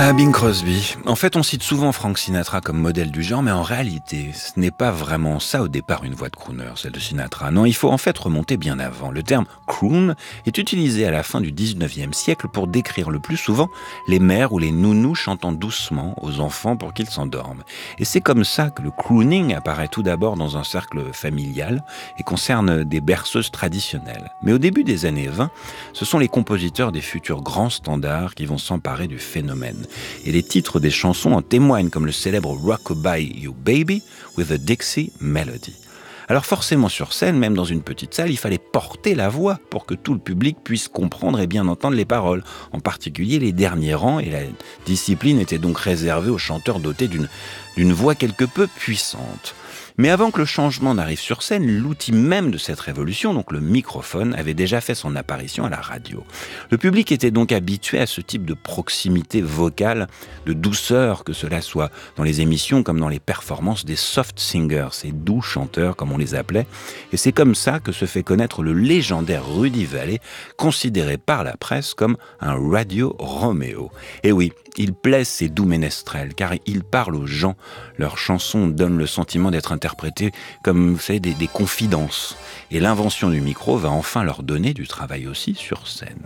Ah, Bing Crosby. En fait, on cite souvent Frank Sinatra comme modèle du genre, mais en réalité, ce n'est pas vraiment ça au départ une voix de crooner, celle de Sinatra. Non, il faut en fait remonter bien avant. Le terme croon est utilisé à la fin du 19e siècle pour décrire le plus souvent les mères ou les nounous chantant doucement aux enfants pour qu'ils s'endorment. Et c'est comme ça que le crooning apparaît tout d'abord dans un cercle familial et concerne des berceuses traditionnelles. Mais au début des années 20, ce sont les compositeurs des futurs grands standards qui vont s'emparer du phénomène. Et les titres des chansons en témoignent, comme le célèbre Rockabye You Baby with a Dixie Melody. Alors forcément sur scène, même dans une petite salle, il fallait porter la voix pour que tout le public puisse comprendre et bien entendre les paroles, en particulier les derniers rangs, et la discipline était donc réservée aux chanteurs dotés d'une voix quelque peu puissante. Mais avant que le changement n'arrive sur scène, l'outil même de cette révolution, donc le microphone, avait déjà fait son apparition à la radio. Le public était donc habitué à ce type de proximité vocale, de douceur, que cela soit dans les émissions comme dans les performances des soft singers, ces doux chanteurs comme on les appelait. Et c'est comme ça que se fait connaître le légendaire Rudy Vallee, considéré par la presse comme un Radio Romeo. Et oui, il plaise ces doux ménestrels, car il parle aux gens. Leurs chansons donnent le sentiment d'être interprétées comme, vous savez, des confidences. Et l'invention du micro va enfin leur donner du travail aussi sur scène.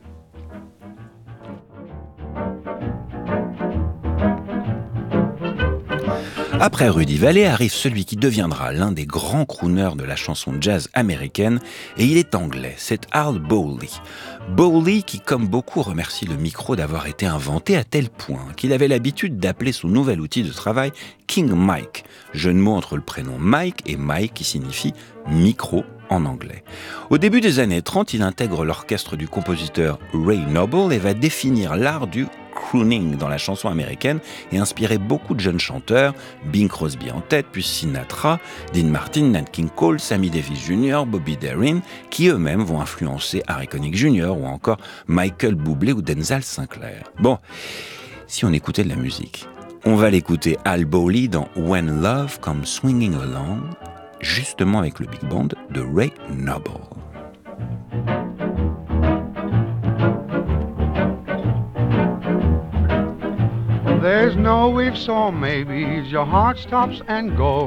Après Rudy Vallee arrive celui qui deviendra l'un des grands crooners de la chanson jazz américaine, et il est anglais, c'est Al Bowlly. Bowlly qui, comme beaucoup, remercie le micro d'avoir été inventé à tel point qu'il avait l'habitude d'appeler son nouvel outil de travail King Mike, jeu de mots entre le prénom Mike et Mike qui signifie micro en anglais. Au début des années 30, il intègre l'orchestre du compositeur Ray Noble et va définir l'art du crooning dans la chanson américaine et inspirer beaucoup de jeunes chanteurs, Bing Crosby en tête, puis Sinatra, Dean Martin, Nat King Cole, Sammy Davis Jr., Bobby Darin, qui eux-mêmes vont influencer Harry Connick Jr. ou encore Michael Bublé ou Denzel Sinclair. Bon, si on écoutait de la musique, on va l'écouter Al Bowlly dans When Love Comes Swinging Along, justement avec le big band de Ray Noble. There's no ifs or maybes, your heart stops and goes.